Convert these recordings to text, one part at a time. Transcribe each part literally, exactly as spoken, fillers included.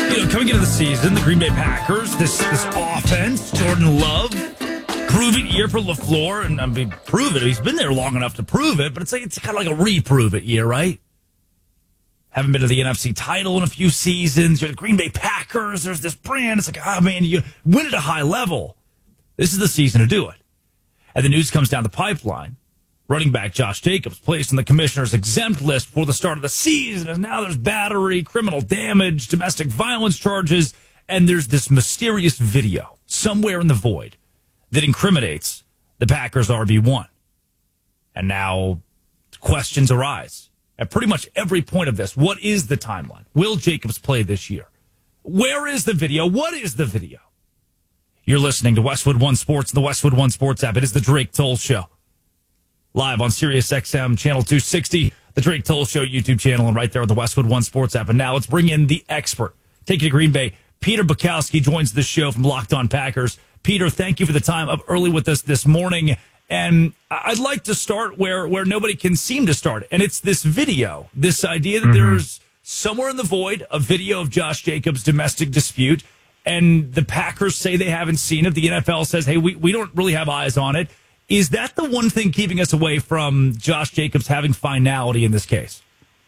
You know, coming into the season, the Green Bay Packers, this this offense, Jordan Love, prove-it year for LaFleur, and I mean, prove it. He's been there long enough to prove it, but it's like it's kind of like a reprove it year, right? Haven't been to the N F C title in a few seasons. You're the Green Bay Packers. There's this brand. It's like, oh, man, you win at a high level. This is the season to do it. And the news comes down the pipeline. Running back Josh Jacobs placed on the commissioner's exempt list for the start of the season, and now there's battery, criminal damage, domestic violence charges, and there's this mysterious video somewhere in the void that incriminates the Packers R B one. And now questions arise at pretty much every point of this. What is the timeline? Will Jacobs play this year? Where is the video? What is the video? You're listening to Westwood One Sports, the Westwood One Sports app. It is the Drake Toll Show. Live on Sirius X M Channel two sixty, the Drake Toll Show YouTube channel, and right there on the Westwood One Sports app. And now let's bring in the expert. Take it to Green Bay. Peter Bukowski joins the show from Locked On Packers. Peter, thank you for the time up early with us this morning. And I'd like to start where, where nobody can seem to start. And it's this video, this idea that mm-hmm. there's somewhere in the void a video of Josh Jacobs' domestic dispute. And the Packers say they haven't seen it. The N F L says, hey, we, we don't really have eyes on it. Is that the one thing keeping us away from Josh Jacobs having finality in this case?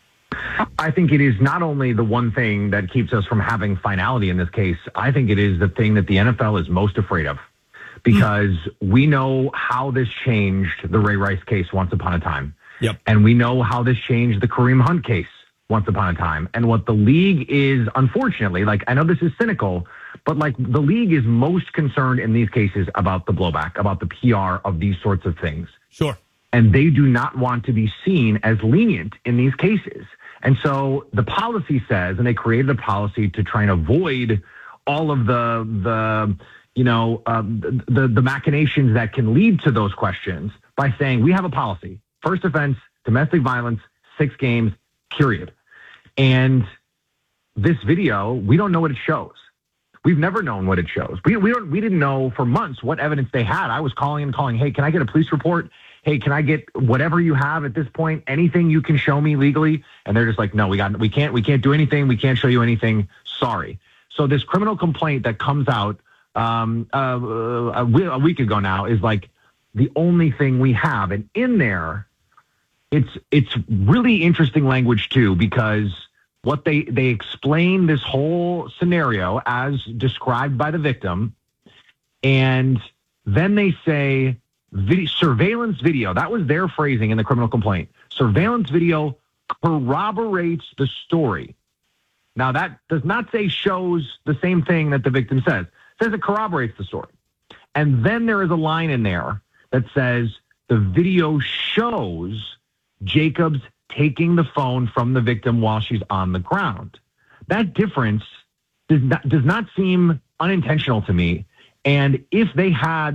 I think it is not only the one thing that keeps us from having finality in this case. I think it is the thing that the N F L is most afraid of, because mm-hmm. we know how this changed the Ray Rice case once upon a time. Yep. And we know how this changed the Kareem Hunt case once upon a time. And what the league is, unfortunately, like, I know this is cynical, but like the league is most concerned in these cases about the blowback, about the P R of these sorts of things. Sure. And they do not want to be seen as lenient in these cases. And so the policy says, and they created a policy to try and avoid all of the, the you know, uh, the, the machinations that can lead to those questions by saying, we have a policy. First offense, domestic violence, six games, period. And this video, we don't know what it shows. We've never known what it shows. We we don't we didn't know for months what evidence they had. I was calling and calling, hey, can I get a police report? Hey, can I get whatever you have at this point? Anything you can show me legally? And they're just like, no, we got we can't we can't do anything. We can't show you anything. Sorry. So this criminal complaint that comes out um, uh, a, a week ago now is like the only thing we have. And in there, it's it's really interesting language too, because what they, they explain this whole scenario as described by the victim, and then they say video, surveillance video. That was their phrasing in the criminal complaint. Surveillance video corroborates the story. Now, that does not say shows the same thing that the victim says. It says it corroborates the story. And then there is a line in there that says the video shows Jacobs taking the phone from the victim while she's on the ground. That difference does not, does not seem unintentional to me. And if they had